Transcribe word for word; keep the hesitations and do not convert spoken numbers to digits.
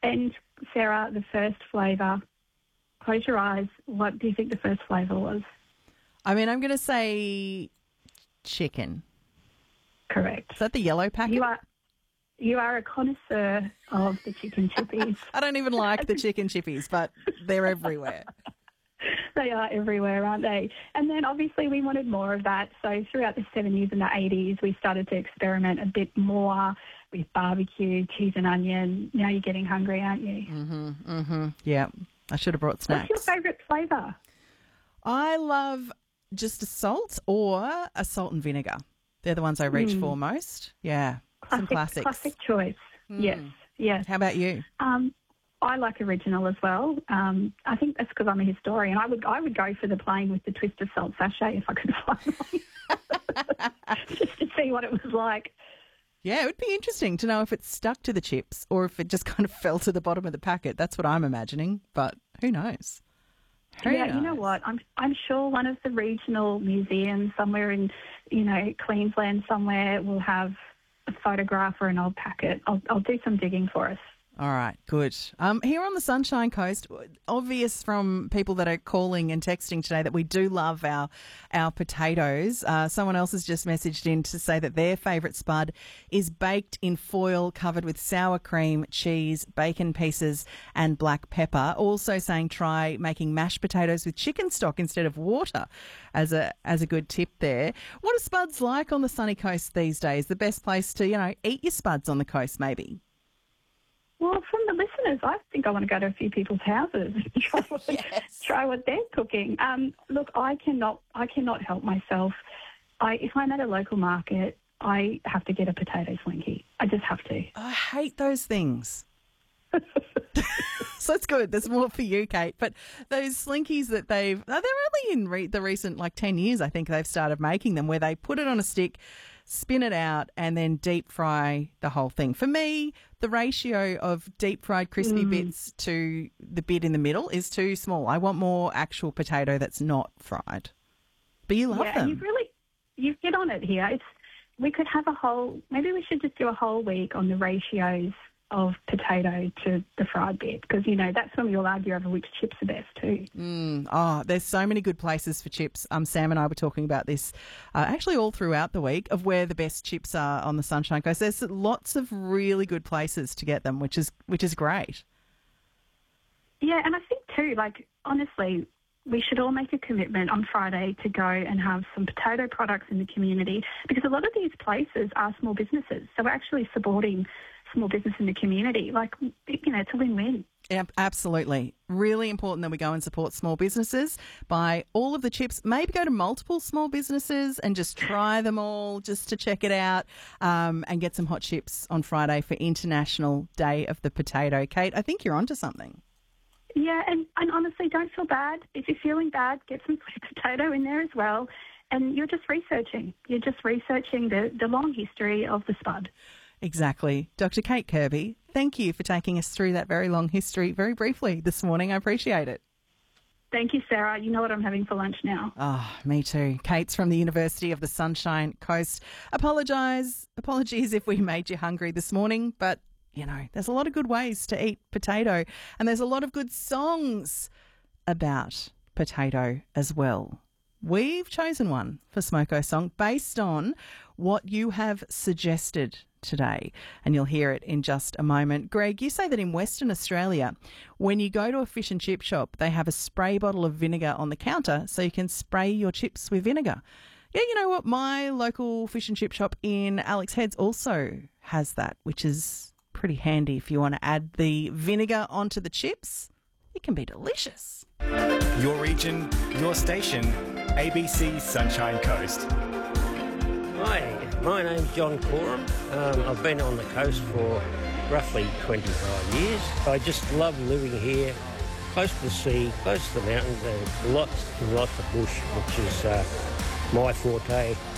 And, Sarah, the first flavour, close your eyes. What do you think the first flavour was? I mean, I'm going to say chicken. Correct. Is that the yellow packet? You are you are a connoisseur of the chicken chippies. I don't even like the chicken chippies, but they're everywhere. They are everywhere, aren't they? And then obviously we wanted more of that. So throughout the seventies and the eighties, we started to experiment a bit more with barbecue, cheese and onion. Now you're getting hungry, aren't you? Mm-hmm, mm-hmm. Yeah, I should have brought snacks. What's your favourite flavour? I love just a salt or a salt and vinegar. They're the ones I reach mm. for most. Yeah, classic, some classics. Classic choice. Mm. Yes, yes. How about you? Um, I like original as well. Um, I think that's because I'm a historian. I would I would go for the plain with the twist of salt sachet if I could find one, just to see what it was like. Yeah, it would be interesting to know if it stuck to the chips or if it just kind of fell to the bottom of the packet. That's what I'm imagining, but who knows? Who yeah, knows? You know what? I'm I'm sure one of the regional museums somewhere in, you know, Queensland somewhere will have a photograph or an old packet. I'll I'll do some digging for us. All right, good. Um, here on the Sunshine Coast, obvious from people that are calling and texting today that we do love our our potatoes. Uh, someone else has just messaged in to say that their favourite spud is baked in foil covered with sour cream, cheese, bacon pieces and black pepper. Also saying try making mashed potatoes with chicken stock instead of water as a as a good tip there. What are spuds like on the sunny coast these days? The best place to, you know, eat your spuds on the coast maybe? Well, from the listeners, I think I want to go to a few people's houses and try what, yes. try what they're cooking. Um, look, I cannot, I cannot help myself. I, if I'm at a local market, I have to get a potato slinky. I just have to. I hate those things. So it's good. There's more for you, Kate. But those slinkies that they've, they're only in re- the recent, like ten years, I think they've started making them, where they put it on a stick, spin it out, and then deep fry the whole thing. For me, the ratio of deep fried crispy mm. bits to the bit in the middle is too small. I want more actual potato that's not fried. But you love yeah, them. Yeah, you really, you get on it here. It's, we could have a whole, maybe we should just do a whole week on the ratios of potato to the fried bit, because, you know, that's when we all argue over which chips are best too. Mm, oh, there's so many good places for chips. Um, Sam and I were talking about this uh, actually all throughout the week of where the best chips are on the Sunshine Coast. There's lots of really good places to get them, which is which is great. Yeah, and I think too, like, honestly, we should all make a commitment on Friday to go and have some potato products in the community, because a lot of these places are small businesses. So we're actually supporting small business in the community. Like, you know, it's a win-win. Yep, absolutely. Really important that we go and support small businesses. Buy all of the chips. Maybe go to multiple small businesses and just try them all just to check it out, um, and get some hot chips on Friday for International Day of the Potato. Kate, I think you're onto something. Yeah, and, and honestly, don't feel bad. If you're feeling bad, get some sweet potato in there as well. And you're just researching. You're just researching the, the long history of the spud. Exactly. Doctor Kate Kirby, thank you for taking us through that very long history very briefly this morning. I appreciate it. Thank you, Sarah. You know what I'm having for lunch now. Oh, me too. Kate's from the University of the Sunshine Coast. Apologise, apologies if we made you hungry this morning, but, you know, there's a lot of good ways to eat potato, and there's a lot of good songs about potato as well. We've chosen one for Smoko Song based on what you have suggested today, and you'll hear it in just a moment. Greg, you say that in Western Australia, when you go to a fish and chip shop, they have a spray bottle of vinegar on the counter so you can spray your chips with vinegar. Yeah, you know what? My local fish and chip shop in Alex Heads also has that, which is pretty handy if you want to add the vinegar onto the chips. It can be delicious. Your region, your station, A B C Sunshine Coast. Hi, my name's John Coram. Um, I've been on the coast for roughly twenty-five years. I just love living here, close to the sea, close to the mountains, and lots and lots of bush, which is uh, my forte.